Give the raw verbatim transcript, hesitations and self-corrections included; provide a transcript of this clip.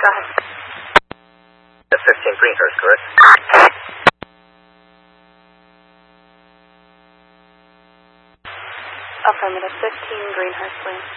Go ahead. That's fifteen Greenhurst, correct? Affirmative. fifteen Greenhurst Lane.